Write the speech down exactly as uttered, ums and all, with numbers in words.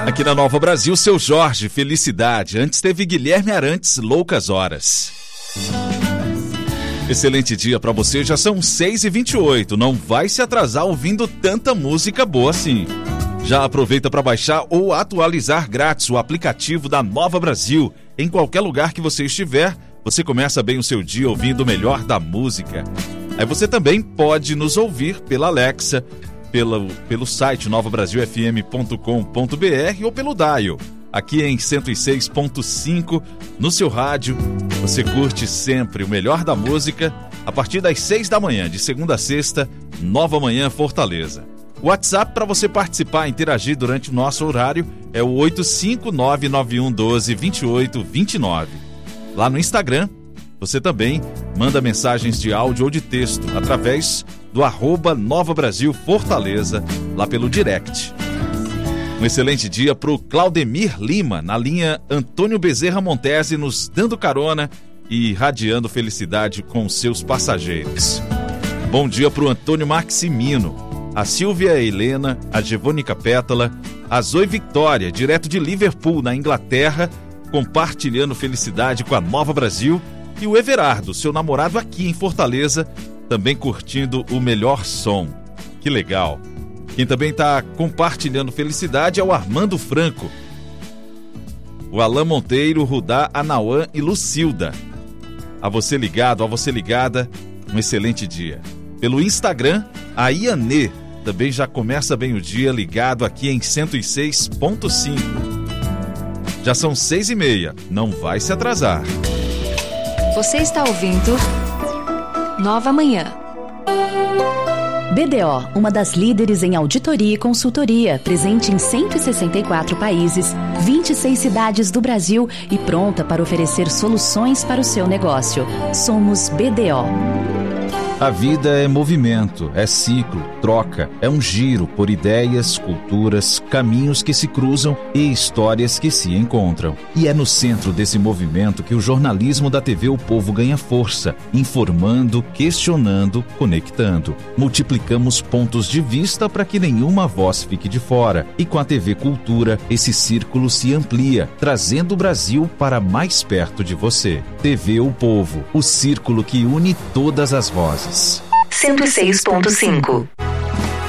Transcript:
Aqui na Nova Brasil, seu Jorge, Felicidade. Antes teve Guilherme Arantes, Loucas Horas. Excelente dia pra você, já são seis e vinte e oito. Não vai se atrasar ouvindo tanta música boa assim. Já aproveita para baixar ou atualizar grátis o aplicativo da Nova Brasil. Em qualquer lugar que você estiver, você começa bem o seu dia ouvindo o melhor da música. Aí você também pode nos ouvir pela Alexa, pelo, pelo site nova brasil f m ponto com ponto b r ou pelo Dial. Aqui em cento e seis ponto cinco, no seu rádio, você curte sempre o melhor da música a partir das seis da manhã, de segunda a sexta, Nova Manhã Fortaleza. O WhatsApp para você participar e interagir durante o nosso horário é o oito cinco nove nove um um dois, dois oito dois nove. Lá no Instagram, você também manda mensagens de áudio ou de texto através do arroba Nova Brasil Fortaleza, lá pelo direct. Um excelente dia para o Claudemir Lima, na linha Antônio Bezerra Montese, nos dando carona e irradiando felicidade com seus passageiros. Bom dia para o Antônio Maximino, a Silvia Helena, a Gevônica Pétala, a Zoe Victória, direto de Liverpool, na Inglaterra, compartilhando felicidade com a Nova Brasil, e o Everardo, seu namorado aqui em Fortaleza, também curtindo o melhor som. Que legal! Quem também está compartilhando felicidade é o Armando Franco, o Alain Monteiro, Rudá, Anauã e Lucilda. A você ligado, a você ligada, um excelente dia. Pelo Instagram, a Ianê também já começa bem o dia ligado aqui em cento e seis ponto cinco. Já são seis e meia, não vai se atrasar. Você está ouvindo Nova Manhã. B D O, uma das líderes em auditoria e consultoria, presente em cento e sessenta e quatro países, vinte e seis cidades do Brasil e pronta para oferecer soluções para o seu negócio. Somos B D O. A vida é movimento, é ciclo, troca, é um giro por ideias, culturas, caminhos que se cruzam e histórias que se encontram. E é no centro desse movimento que o jornalismo da T V O Povo ganha força, informando, questionando, conectando. Multiplicamos pontos de vista para que nenhuma voz fique de fora. E com a T V Cultura, esse círculo se amplia, trazendo o Brasil para mais perto de você. T V O Povo, o círculo que une todas as vozes. cento e seis ponto cinco.